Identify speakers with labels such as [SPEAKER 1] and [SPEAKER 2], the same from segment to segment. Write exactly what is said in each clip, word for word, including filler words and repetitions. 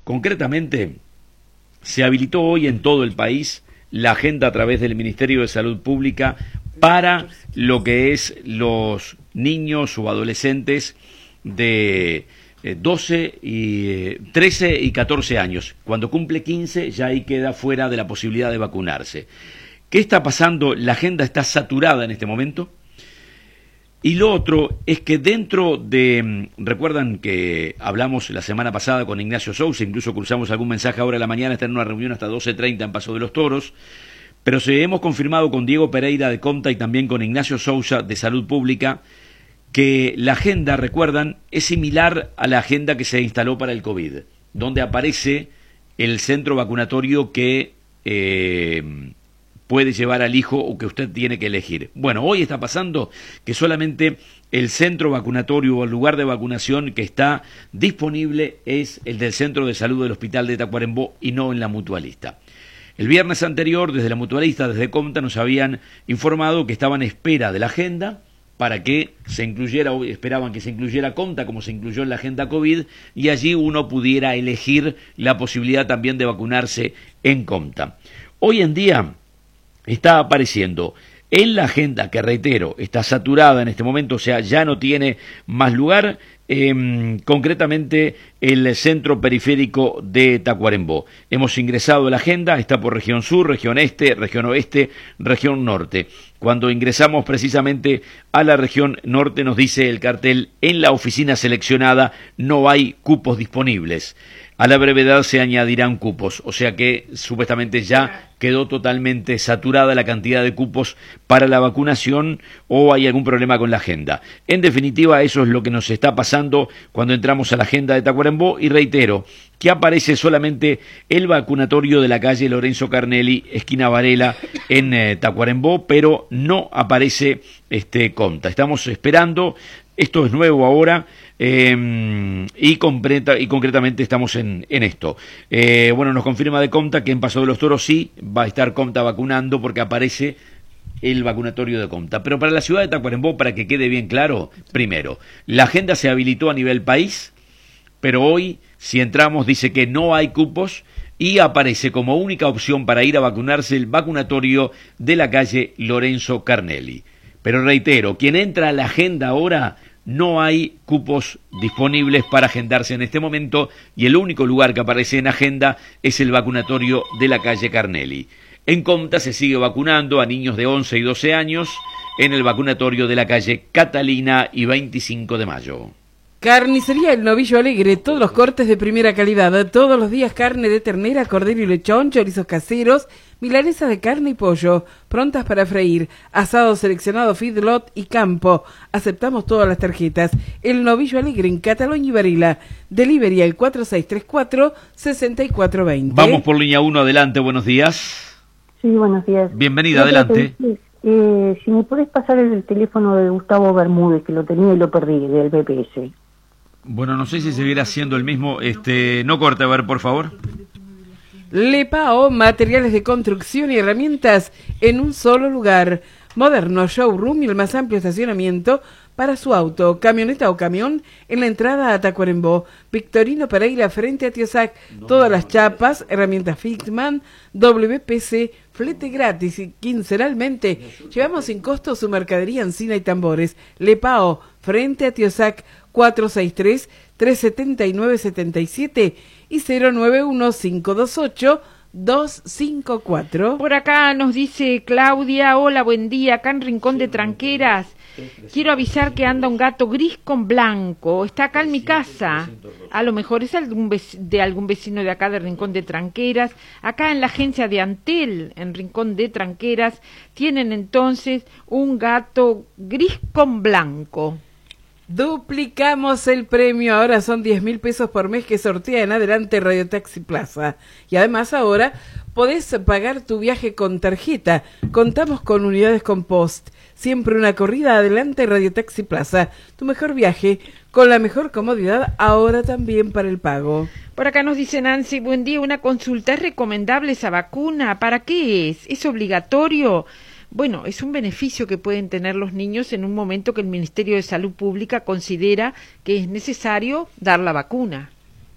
[SPEAKER 1] Concretamente, se habilitó hoy en todo el país la agenda a través del Ministerio de Salud Pública para lo que es los niños o adolescentes de doce y trece y catorce años. Cuando cumple quince ya ahí queda fuera de la posibilidad de vacunarse. ¿Qué está pasando? La agenda está saturada en este momento. Y lo otro es que dentro de, recuerdan que hablamos la semana pasada con Ignacio Sousa, incluso cruzamos algún mensaje ahora en la mañana, está en una reunión hasta doce treinta en Paso de los Toros, pero se hemos confirmado con Diego Pereira de Comta y también con Ignacio Sousa de Salud Pública que la agenda, recuerdan, es similar a la agenda que se instaló para el COVID, donde aparece el centro vacunatorio que eh, puede llevar al hijo o que usted tiene que elegir. Bueno, hoy está pasando que solamente el centro vacunatorio o el lugar de vacunación que está disponible es el del Centro de Salud del Hospital de Tacuarembó y no en la Mutualista. El viernes anterior, desde la Mutualista, desde Comta, nos habían informado que estaban en espera de la agenda para que se incluyera, o esperaban que se incluyera Comta como se incluyó en la agenda COVID, y allí uno pudiera elegir la posibilidad también de vacunarse en Comta. Hoy en día está apareciendo en la agenda, que reitero, está saturada en este momento, o sea, ya no tiene más lugar, eh, concretamente el centro periférico de Tacuarembó. Hemos ingresado a la agenda, está por región sur, región este, región oeste, región norte. Cuando ingresamos precisamente a la región norte nos dice el cartel, en la oficina seleccionada no hay cupos disponibles. A la brevedad se añadirán cupos, o sea que supuestamente ya quedó totalmente saturada la cantidad de cupos para la vacunación o hay algún problema con la agenda. En definitiva, eso es lo que nos está pasando cuando entramos a la agenda de Tacuarembó y reitero que aparece solamente el vacunatorio de la calle Lorenzo Carnelli, esquina Varela, en eh, Tacuarembó, pero no aparece este Comta. Estamos esperando, esto es nuevo ahora, eh, y, concreta, y concretamente estamos en, en esto. Eh, bueno, nos confirma de Comta que en Paso de los Toros sí va a estar Comta vacunando porque aparece el vacunatorio de Comta. Pero para la ciudad de Tacuarembó, para que quede bien claro, primero, la agenda se habilitó a nivel país, pero hoy, si entramos, dice que no hay cupos y aparece como única opción para ir a vacunarse el vacunatorio de la calle Lorenzo Carnelli. Pero reitero, quien entra a la agenda ahora, no hay cupos disponibles para agendarse en este momento y el único lugar que aparece en agenda es el vacunatorio de la calle Carnelli. En Comta se sigue vacunando a niños de once y doce años en el vacunatorio de la calle Catalina y veinticinco de mayo.
[SPEAKER 2] Carnicería El Novillo Alegre, todos los cortes de primera calidad, todos los días carne de ternera, cordero y lechón, chorizos caseros, milanesas de carne y pollo, prontas para freír, asado seleccionado feedlot y campo. Aceptamos todas las tarjetas. El Novillo Alegre en Cataluña y Varela. Delivery al cuatro seis tres cuatro, seis cuatro dos cero.
[SPEAKER 1] Vamos por línea uno, adelante, buenos días.
[SPEAKER 3] Sí, buenos días.
[SPEAKER 1] Bienvenida, adelante.
[SPEAKER 3] Eh, si me podés pasar el teléfono de Gustavo Bermúdez, que lo tenía y lo perdí, del B P S.
[SPEAKER 1] Bueno, no sé si seguirá siendo el mismo. Este, no corte, a ver, por favor.
[SPEAKER 2] Lepao, materiales de construcción y herramientas en un solo lugar. Moderno showroom y el más amplio estacionamiento para su auto, camioneta o camión en la entrada a Tacuarembó. Victorino Pereira frente a Tiosac. Todas las chapas, herramientas Fixman, W P C, flete gratis y quincenalmente. Llevamos sin costo su mercadería encina y tambores. Lepao frente a Tiosac. cuatro seis tres, tres siete nueve, siete siete y cero nueve uno, cinco dos ocho, dos cinco cuatro.
[SPEAKER 4] Por acá nos dice Claudia, hola, buen día, acá en Rincón de Tranqueras. Quiero avisar que anda un gato gris con blanco, está acá en mi casa. A lo mejor es algún de algún vecino de acá de Rincón de Tranqueras. Acá en la agencia de Antel, en Rincón de Tranqueras, tienen entonces un gato gris con blanco.
[SPEAKER 2] Duplicamos el premio, ahora son diez mil pesos por mes que sortea en adelante Radio Taxi Plaza. Y además ahora podés pagar tu viaje con tarjeta. Contamos con unidades con post. Siempre una corrida adelante Radio Taxi Plaza. Tu mejor viaje con la mejor comodidad, ahora también para el pago.
[SPEAKER 4] Por acá nos dice Nancy, buen día, una consulta, ¿es recomendable esa vacuna? ¿Para qué es? ¿Es obligatorio? Bueno, es un beneficio que pueden tener los niños en un momento que el Ministerio de Salud Pública considera que es necesario dar la vacuna.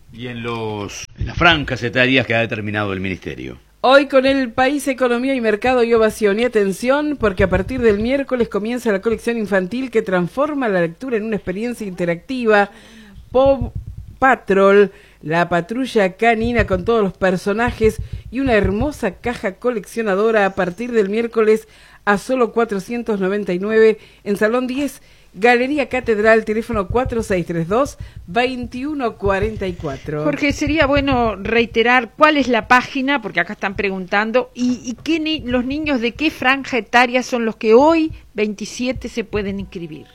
[SPEAKER 1] Y en, los, en las franjas etarias que ha determinado el Ministerio.
[SPEAKER 2] Hoy con el País, Economía y Mercado y Ovación. Y atención, porque a partir del miércoles comienza la colección infantil que transforma la lectura en una experiencia interactiva. Paw Patrol, la patrulla canina con todos los personajes y una hermosa caja coleccionadora a partir del miércoles a solo cuatrocientos noventa y nueve en Salón diez, Galería Catedral, teléfono cuatro seis tres dos, dos uno cuatro cuatro.
[SPEAKER 4] Jorge, sería bueno reiterar cuál es la página, porque acá están preguntando, y, y qué ni, los niños de qué franja etaria son los que hoy, veintisiete, se pueden inscribir.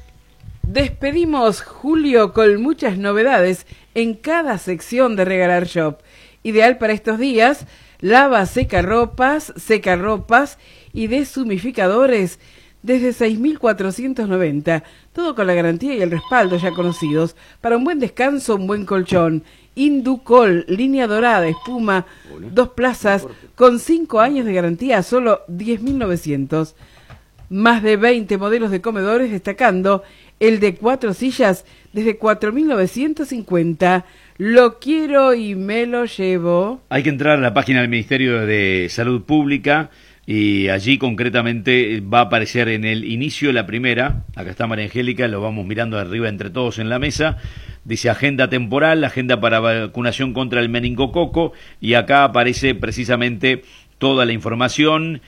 [SPEAKER 2] Despedimos julio con muchas novedades en cada sección de Regalar Shop. Ideal para estos días, lava secarropas, secarropas y deshumificadores desde seis mil cuatrocientos noventa, todo con la garantía y el respaldo ya conocidos. Para un buen descanso, un buen colchón. Inducol, línea dorada, espuma, dos plazas, con cinco años de garantía a solo diez mil novecientos. Más de veinte modelos de comedores, destacando el de cuatro sillas desde cuatro mil novecientos cincuenta. Lo quiero y me lo llevo.
[SPEAKER 1] Hay que entrar a la página del Ministerio de Salud Pública y allí concretamente va a aparecer en el inicio la primera. Acá está María Angélica, lo vamos mirando de arriba entre todos en la mesa. Dice agenda temporal, agenda para vacunación contra el meningococo, y acá aparece precisamente toda la información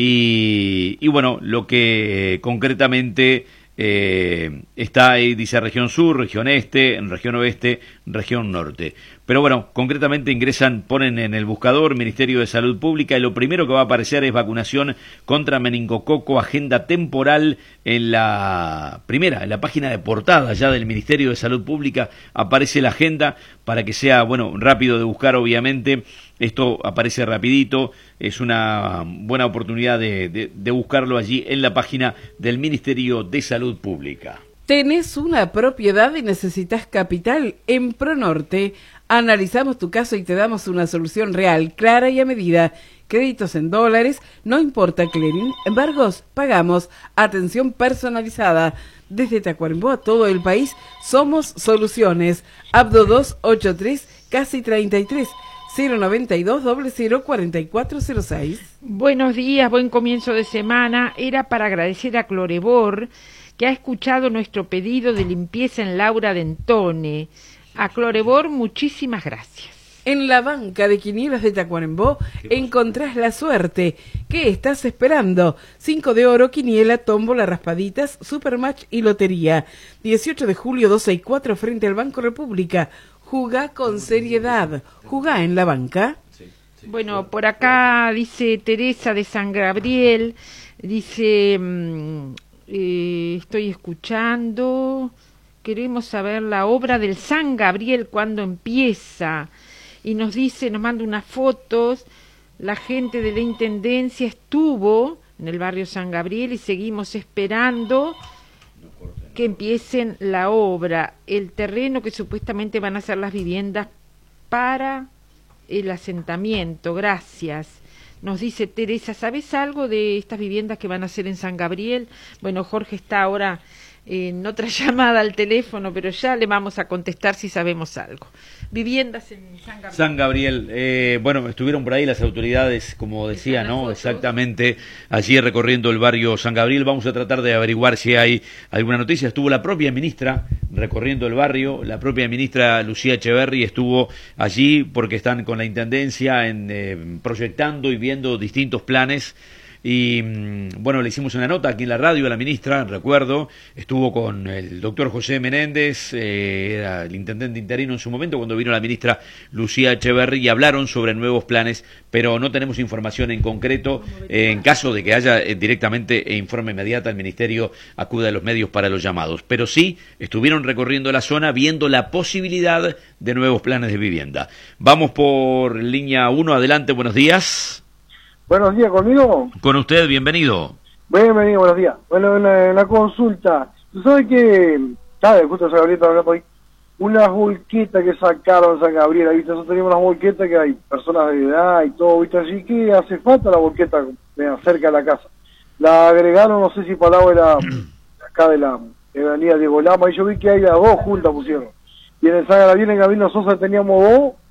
[SPEAKER 1] y, y bueno, lo que eh, concretamente eh, está ahí, dice región sur, región este, región oeste, región norte. Pero bueno, concretamente ingresan, ponen en el buscador Ministerio de Salud Pública y lo primero que va a aparecer es vacunación contra meningococo, agenda temporal. En la primera, en la página de portada ya del Ministerio de Salud Pública aparece la agenda para que sea, bueno, rápido de buscar obviamente. Esto aparece rapidito, es una buena oportunidad de, de, de buscarlo allí en la página del Ministerio de Salud Pública.
[SPEAKER 2] ¿Tenés una propiedad y necesitas capital? En Pronorte analizamos tu caso y te damos una solución real, clara y a medida. Créditos en dólares, no importa clearing, embargos, pagamos, atención personalizada. Desde Tacuarembó a todo el país, somos Soluciones. Abdo doscientos ochenta y tres, casi treinta y tres. cero noventa y dos, cero cero, cuarenta y cuatro cero seis.
[SPEAKER 4] Buenos días, buen comienzo de semana. Era para agradecer a Clorebor, que ha escuchado nuestro pedido de limpieza en Laura Dentone. A Clorebor, muchísimas gracias.
[SPEAKER 2] En la banca de quinielas de Tacuarembó encontrás la suerte. ¿Qué estás esperando? Cinco de oro, quiniela, tómbola, raspaditas, supermatch y lotería. dieciocho de julio, doce y cuatro, frente al Banco República. Jugá con seriedad. Jugá en la banca.
[SPEAKER 4] Bueno, por acá dice Teresa de San Gabriel, dice, mmm, eh, estoy escuchando, queremos saber la obra del San Gabriel cuándo empieza, y nos dice, nos manda unas fotos, la gente de la Intendencia estuvo en el barrio San Gabriel y seguimos esperando que empiecen la obra, el terreno que supuestamente van a ser las viviendas para el asentamiento. Gracias. Nos dice Teresa, ¿sabes algo de estas viviendas que van a hacer en San Gabriel? Bueno, Jorge está ahora en otra llamada al teléfono, pero ya le vamos a contestar si sabemos algo. Viviendas en San Gabriel.
[SPEAKER 1] San Gabriel, eh, bueno, estuvieron por ahí las autoridades, como decía, ¿no? Exactamente, allí recorriendo el barrio San Gabriel. Vamos a tratar de averiguar si hay alguna noticia. Estuvo la propia ministra recorriendo el barrio, la propia ministra Lucía Echeverri estuvo allí porque están con la Intendencia en, eh, proyectando y viendo distintos planes. Y bueno, le hicimos una nota aquí en la radio a la ministra, recuerdo, estuvo con el doctor José Menéndez, eh, era el intendente interino en su momento, cuando vino la ministra Lucía Echeverri, y hablaron sobre nuevos planes, pero no tenemos información en concreto. Eh, en caso de que haya eh, directamente e informe inmediata, el ministerio acude a los medios para los llamados. Pero sí, estuvieron recorriendo la zona viendo la posibilidad de nuevos planes de vivienda. Vamos por línea uno, adelante, buenos días.
[SPEAKER 5] Buenos días, ¿conmigo?
[SPEAKER 1] Con usted, bienvenido.
[SPEAKER 5] Bienvenido, buenos días. Bueno, una, una consulta. ¿Tú sabes que, sabes, justo San Gabriel hablando ahí, unas volquetas que sacaron San Gabriel, ¿viste? Nosotros tenemos unas volquetas que hay personas de edad y todo, ¿viste? Así que hace falta la volqueta cerca de la casa. La agregaron, no sé si para el lado de la, acá de la, de la avenida Diego Lama, y yo vi que hay las dos juntas pusieron. y en el San Gabriel en Gabino Sosa teníamos dos,